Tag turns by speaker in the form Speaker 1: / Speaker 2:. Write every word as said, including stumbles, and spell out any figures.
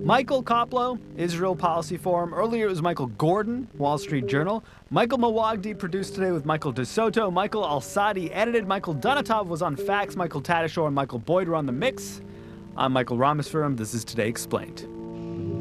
Speaker 1: Michael Koplow, Israel Policy Forum. Earlier it was Michael Gordon, Wall Street Journal. Michael Mawagdi produced today with Michael DeSoto. Michael Alsadi edited. Michael Donatov was on Facts. Michael Tadashore and Michael Boyd were on The Mix. I'm Michael Rameswaram. This is Today Explained.